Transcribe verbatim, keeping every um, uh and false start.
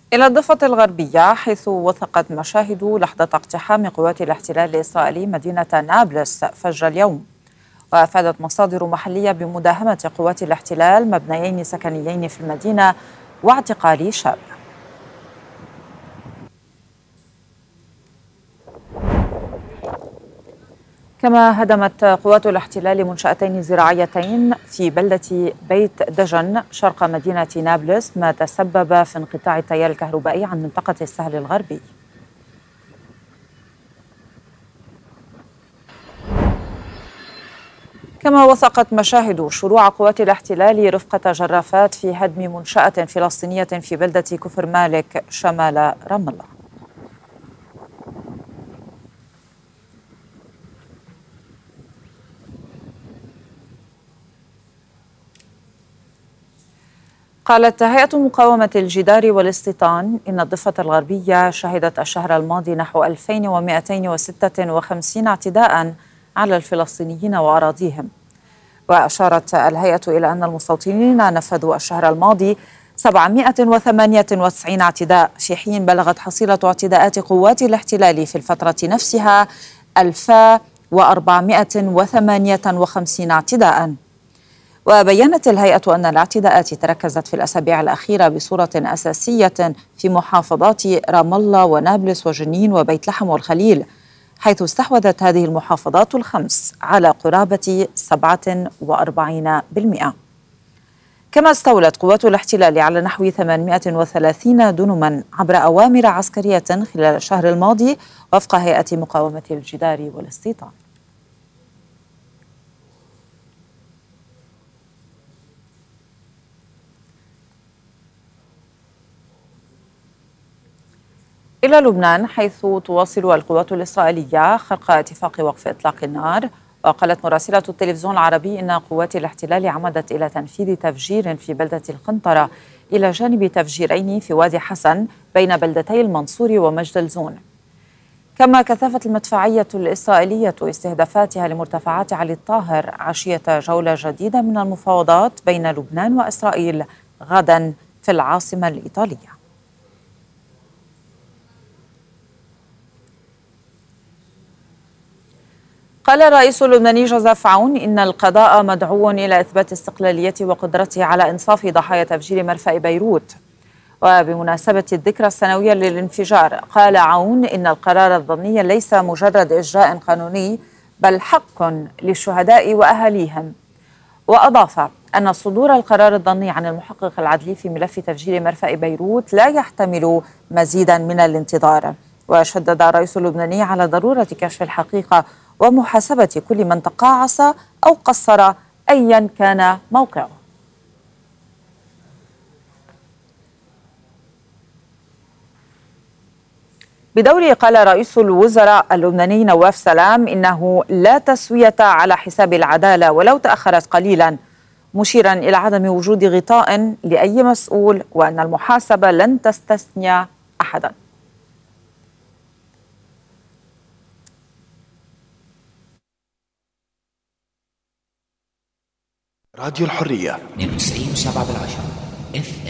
إلى الضفة الغربية، حيث وثقت مشاهد لحظة اقتحام قوات الاحتلال الإسرائيلي مدينة نابلس فجر اليوم. وأفادت مصادر محلية بمداهمة قوات الاحتلال مبنيين سكنيين في المدينة واعتقال شاب. كما هدمت قوات الاحتلال منشأتين زراعيتين في بلدة بيت دجن شرق مدينة نابلس، ما تسبب في انقطاع التيار الكهربائي عن منطقة السهل الغربي. كما وثقت مشاهد شروع قوات الاحتلال رفقة جرافات في هدم منشأة فلسطينية في بلدة كفر مالك شمال رام الله. قالت هيئة مقاومة الجدار والاستيطان إن الضفة الغربية شهدت الشهر الماضي نحو ألفين ومئتين وستة وخمسين اعتداء على الفلسطينيين وأراضيهم. وأشارت الهيئة إلى أن المستوطنين نفذوا الشهر الماضي سبعمئة وثمانية وتسعين اعتداء، في حين بلغت حصيلة اعتداءات قوات الاحتلال في الفترة نفسها ألف وأربعمئة وثمانية وخمسين اعتداء. وبيّنت الهيئة أن الاعتداءات تركزت في الأسابيع الأخيرة بصورة أساسية في محافظات رام الله ونابلس وجنين وبيت لحم والخليل، حيث استحوذت هذه المحافظات الخمس على قرابة سبعة وأربعين بالمئة. كما استولت قوات الاحتلال على نحو ثمانمئة وثلاثين دنما عبر أوامر عسكرية خلال الشهر الماضي وفق هيئة مقاومة الجدار والاستيطان. إلى لبنان، حيث تواصل القوات الإسرائيلية خرق اتفاق وقف إطلاق النار. وقالت مراسلة التلفزيون العربي إن قوات الاحتلال عمدت إلى تنفيذ تفجير في بلدة القنطرة إلى جانب تفجيرين في وادي حسن بين بلدتي المنصور ومجد الزون. كما كثفت المدفعية الإسرائيلية استهدافاتها لمرتفعات علي الطاهر عشية جولة جديدة من المفاوضات بين لبنان وإسرائيل غدا في العاصمة الإيطالية. قال الرئيس اللبناني جوزيف عون إن القضاء مدعو إلى إثبات استقلاليته وقدرته على إنصاف ضحايا تفجير مرفأ بيروت. وبمناسبة الذكرى السنوية للانفجار، قال عون إن القرار الضمني ليس مجرد إجراء قانوني بل حق للشهداء وأهاليهم. وأضاف أن صدور القرار الضمني عن المحقق العدلي في ملف تفجير مرفأ بيروت لا يحتمل مزيدا من الانتظار. وشدد الرئيس اللبناني على ضرورة كشف الحقيقة ومحاسبة كل من تقاعس أو قصر أيا كان موقعه. بدوره، قال رئيس الوزراء اللبناني نواف سلام إنه لا تسوية على حساب العدالة ولو تأخرت قليلا، مشيرا إلى عدم وجود غطاء لأي مسؤول وأن المحاسبة لن تستثني أحدا. راديو الحرية اثنين وتسعين وسبعة بالعشرة.